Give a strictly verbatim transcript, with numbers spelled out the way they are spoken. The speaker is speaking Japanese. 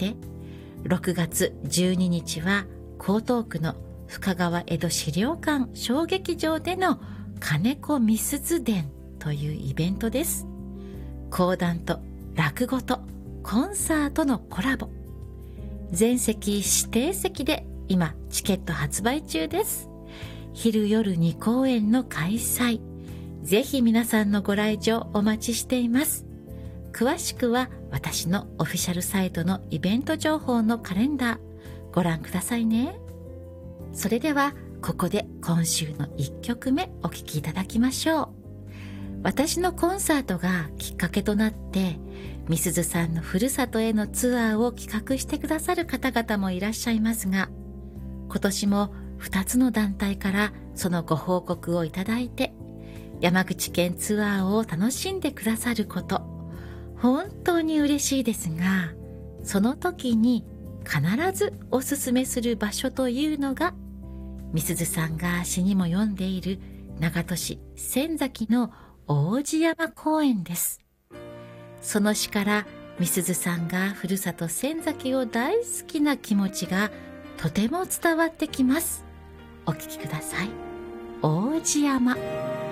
て、ろくがつじゅうににちは江東区の深川江戸資料館小劇場での金子みすず伝というイベントです。講談と落語とコンサートのコラボ。全席指定席で今チケット発売中です。昼夜に公演の開催。ぜひ皆さんのご来場お待ちしています。詳しくは私のオフィシャルサイトのイベント情報のカレンダーご覧くださいね。それではここで今週のいっきょくめお聴きいただきましょう。私のコンサートがきっかけとなってみすずさんのふるさとへのツアーを企画してくださる方々もいらっしゃいますが、今年もふたつの団体からそのご報告をいただいて、山口県ツアーを楽しんでくださること、本当に嬉しいですが、その時に必ずおすすめする場所というのが、みすずさんが詩にも読んでいる長門市仙崎の王子山公園です。その詩からみすずさんがふるさと仙崎を大好きな気持ちがとても伝わってきます。お聞きください。王子山。